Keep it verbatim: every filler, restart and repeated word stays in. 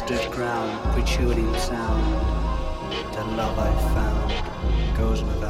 stood ground, protruding sound. The love I found goes with